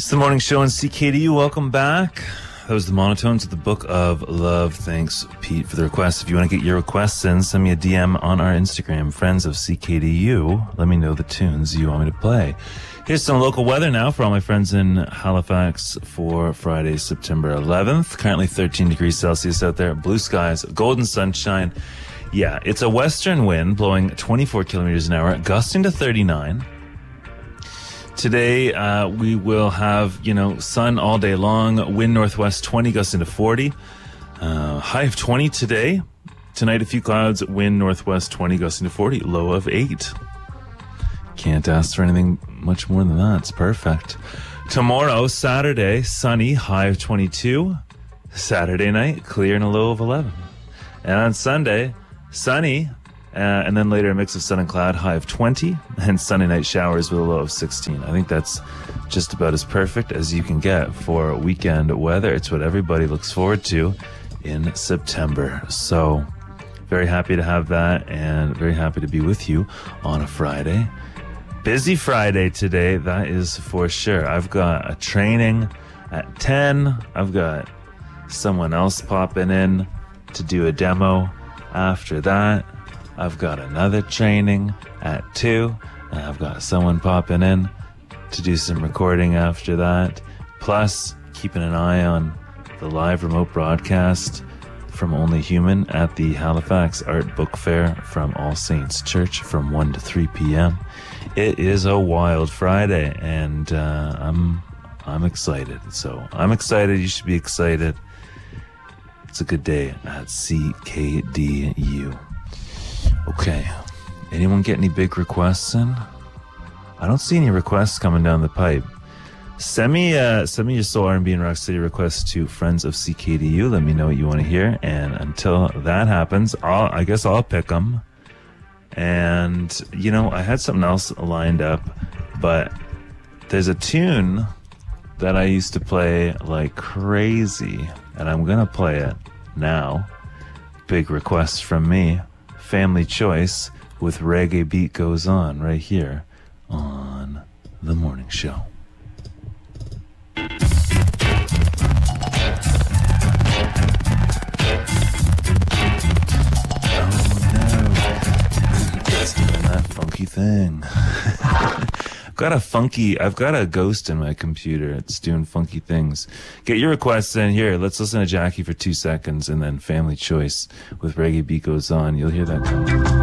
It's the morning show on CKDU. Welcome back. That was the Monotones of the Book of Love. Thanks, Pete, for the request. If you want to get your requests in, send me a DM on our Instagram, Friends of CKDU. Let me know the tunes you want me to play. Here's some local weather now for all my friends in Halifax for Friday, September 11th. Currently 13 degrees Celsius out there. Blue skies, golden sunshine. Yeah, it's a western wind blowing 24 kilometers an hour, gusting to 39. Today, we will have, sun all day long, wind northwest 20, gusting to 40. High of 20 today. Tonight, a few clouds, wind northwest 20, gusting to 40, low of 8. Can't ask for anything much more than that. It's perfect. Tomorrow, Saturday, sunny, high of 22. Saturday night, clear and a low of 11. And on Sunday, sunny, and then later a mix of sun and cloud, high of 20, and sunny night showers with a low of 16. I think that's just about as perfect as you can get for weekend weather. It's what everybody looks forward to in September. So very happy to have that and very happy to be with you on a Friday. Busy Friday today, that is for sure. I've got a training at 10. I've got someone else popping in to do a demo after that. I've got another training at 2, and I've got someone popping in to do some recording after that. Plus, keeping an eye on the live remote broadcast from Only Human at the Halifax Art Book Fair from All Saints Church from 1 to 3 p.m. It is a wild Friday, and I'm excited. So I'm excited. You should be excited. It's a good day at CKDU. Okay. Anyone get any big requests in? I don't see any requests coming down the pipe. Send me your soul R&B and rock city requests to Friends of CKDU. Let me know what you want to hear. And until that happens, I guess I'll pick them. And, I had something else lined up, but there's a tune that I used to play like crazy, and I'm going to play it now. Big request from me. Family Choice with Reggae Beat Goes On right here on The Morning Show. Oh no, it's doing that funky thing. I've got a ghost in my computer. It's doing funky things. Get your requests in here. Let's listen to Jackie for 2 seconds and then Family Choice with Reggae Beat Goes On. You'll hear that coming.